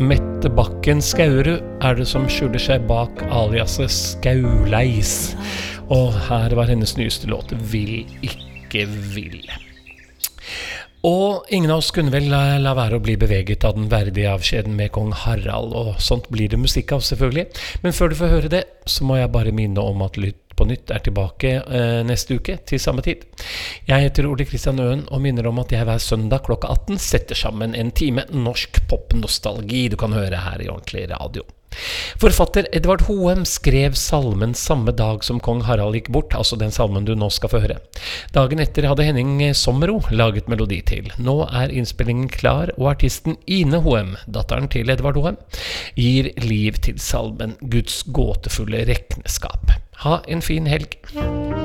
Mette Bakken Skaurud det som skjuler seg bak aliaset Skauleis. Og her var hennes nyeste låt Vil ikke vil. Og ingen av oss kunne vel la være å bli beveget av den verdige avskjeden med kong Harald, og sånt blir det musikk av selvfølgelig. Men før du får høre det, så må jeg bare minne om at Lytt på nytt tilbake neste uke til samme tid. Jeg heter Ole Kristian Øen og minner om at jeg hver søndag klokka 18 setter sammen en time norsk popnostalgi du kan høre her i ordentlig radio. Forfatter Edvard Hoem skrev salmen samme dag som kong Harald gikk bort, altså den salmen du nå skal få høre. Dagen etter hadde Henning Sommero laget melodi til. Nå innspillingen klar, og artisten Ine Hoem, datteren til Edvard Hoem, gir liv til salmen Guds gåtefulle rekneskap. Ha en fin helg!